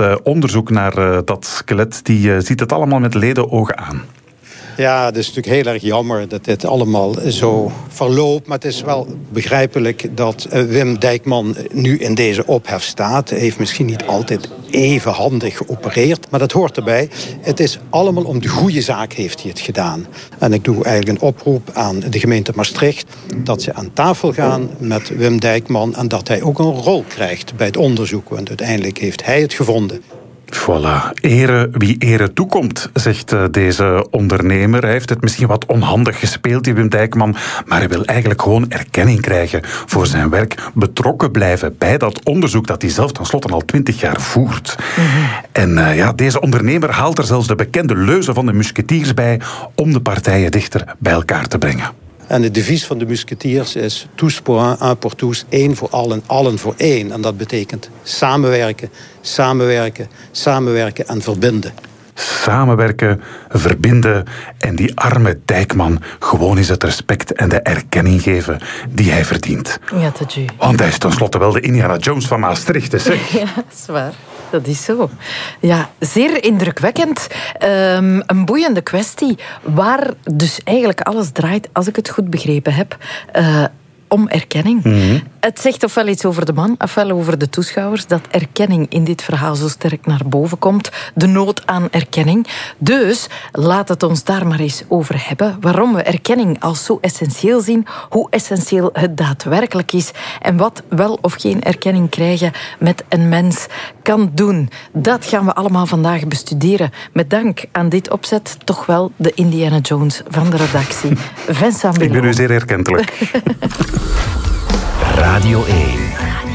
onderzoek naar dat skelet, die ziet het allemaal met ledenogen aan. Ja, het is natuurlijk heel erg jammer dat dit allemaal zo verloopt. Maar het is wel begrijpelijk dat Wim Dijkman nu in deze ophef staat. Hij heeft misschien niet altijd even handig geopereerd, maar dat hoort erbij. Het is allemaal om de goede zaak heeft hij het gedaan. En ik doe eigenlijk een oproep aan de gemeente Maastricht dat ze aan tafel gaan met Wim Dijkman en dat hij ook een rol krijgt bij het onderzoek. Want uiteindelijk heeft hij het gevonden. Voilà, ere wie ere toekomt, zegt deze ondernemer. Hij heeft het misschien wat onhandig gespeeld, die Wim Dijkman, maar hij wil eigenlijk gewoon erkenning krijgen voor zijn werk, betrokken blijven bij dat onderzoek dat hij zelf tenslotte al 20 jaar voert. En deze ondernemer haalt er zelfs de bekende leuze van de musketiers bij om de partijen dichter bij elkaar te brengen. En het devies van de musketiers is tous pour un, un pour tous, één voor allen, allen voor één. En dat betekent samenwerken, samenwerken, samenwerken en verbinden. Samenwerken, verbinden en die arme Dijkman gewoon eens het respect en de erkenning geven die hij verdient. Ja, dat is. Want hij is tenslotte wel de Indiana Jones van Maastricht, zeg. Ja, dat is waar. Dat is zo. Ja, zeer indrukwekkend. Een boeiende kwestie waar dus eigenlijk alles draait, als ik het goed begrepen heb, om erkenning. Het zegt ofwel iets over de man, ofwel over de toeschouwers, dat erkenning in dit verhaal zo sterk naar boven komt. De nood aan erkenning. Dus laat het ons daar maar eens over hebben. Waarom we erkenning als zo essentieel zien, hoe essentieel het daadwerkelijk is en wat wel of geen erkenning krijgen met een mens kan doen. Dat gaan we allemaal vandaag bestuderen. Met dank aan dit opzet toch wel de Indiana Jones van de redactie. Vincent Bilot. Ik ben u zeer erkentelijk. Radio 1.